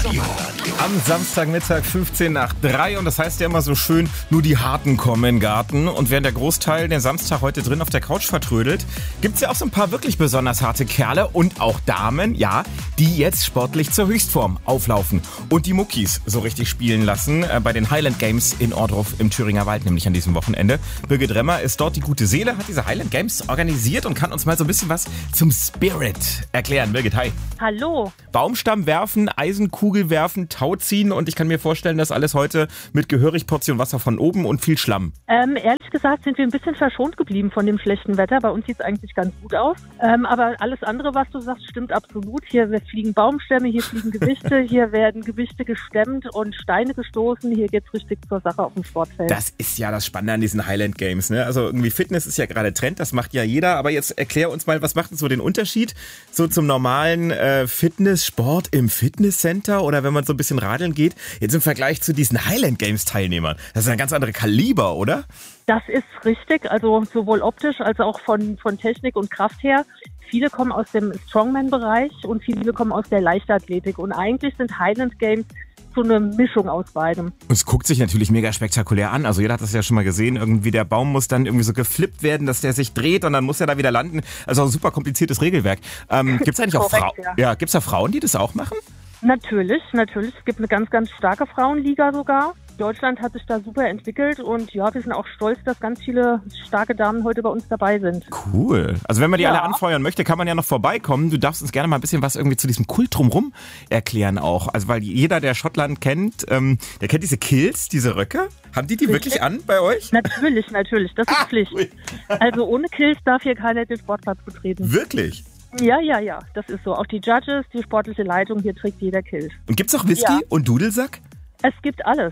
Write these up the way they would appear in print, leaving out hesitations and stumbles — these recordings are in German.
Sommerradio. Am Samstagmittag 15 nach 3 und das heißt ja immer so schön, nur die Harten kommen in den Garten. Und während der Großteil den Samstag heute drin auf der Couch vertrödelt, gibt's ja auch so ein paar wirklich besonders harte Kerle und auch Damen, ja, die jetzt sportlich zur Höchstform auflaufen und die Muckis so richtig spielen lassen bei den Highland Games in Ohrdruf im Thüringer Wald, nämlich an diesem Wochenende. Birgit Remmer ist dort die gute Seele, hat diese Highland Games organisiert und kann uns mal so ein bisschen was zum Spirit erklären. Birgit, hi. Hallo. Baumstamm werfen, Eisenkugel werfen, Tau ziehen und ich kann mir vorstellen, dass alles heute mit gehörig Portion Wasser von oben und viel Schlamm. Ehrlich gesagt sind wir ein bisschen verschont geblieben von dem schlechten Wetter. Bei uns sieht es eigentlich ganz gut aus. Aber alles andere, was du sagst, stimmt absolut. Hier fliegen Baumstämme, hier fliegen Gewichte, hier werden Gewichte gestemmt und Steine gestoßen. Hier geht's richtig zur Sache auf dem Sportfeld. Das ist ja das Spannende an diesen Highland Games, ne? Also irgendwie Fitness ist ja gerade Trend, das macht ja jeder. Aber jetzt erklär uns mal, was macht denn so den Unterschied so zum normalen Fitnesssport im Fitnesscenter oder wenn man so ein bisschen radeln geht, jetzt im Vergleich zu diesen Highland Games Teilnehmern. Das ist ein ganz anderes Kaliber, oder? Das ist richtig, also sowohl optisch als auch von Technik und Kraft her. Viele kommen aus dem Strongman-Bereich und viele kommen aus der Leichtathletik. Und eigentlich sind Highland Games so eine Mischung aus beidem. Es guckt sich natürlich mega spektakulär an. Also jeder hat das ja schon mal gesehen. Irgendwie der Baum muss dann irgendwie so geflippt werden, dass der sich dreht und dann muss er da wieder landen. Also ein super kompliziertes Regelwerk. Gibt's eigentlich auch Frauen? Ja, gibt's da Frauen, die das auch machen? Natürlich. Es gibt eine ganz, ganz starke Frauenliga sogar. Deutschland hat sich da super entwickelt und ja, wir sind auch stolz, dass ganz viele starke Damen heute bei uns dabei sind. Cool. Also wenn man die alle anfeuern möchte, kann man ja noch vorbeikommen. Du darfst uns gerne mal ein bisschen was irgendwie zu diesem Kult drumherum erklären auch. Also weil jeder, der Schottland kennt, der kennt diese Kilts, diese Röcke. Haben die wirklich an bei euch? Natürlich. Das ist Pflicht. Ui. Also ohne Kilts darf hier keiner den Sportplatz betreten. Wirklich? Ja, das ist so. Auch die Judges, die sportliche Leitung, hier trägt jeder Kilt. Und gibt's auch Whisky und Dudelsack? Es gibt alles.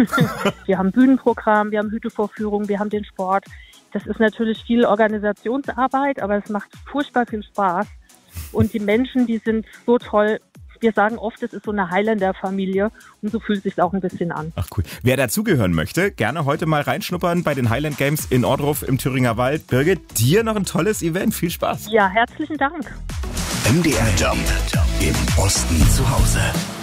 Wir haben Bühnenprogramm, wir haben Hütevorführungen, wir haben den Sport. Das ist natürlich viel Organisationsarbeit, aber es macht furchtbar viel Spaß. Und die Menschen, die sind so toll. Wir sagen oft, es ist so eine Highlander-Familie und so fühlt es sich auch ein bisschen an. Ach cool. Wer dazugehören möchte, gerne heute mal reinschnuppern bei den Highland Games in Ohrdruf im Thüringer Wald. Birgit, dir noch ein tolles Event. Viel Spaß. Ja, herzlichen Dank. MDR Jump im Osten zu Hause.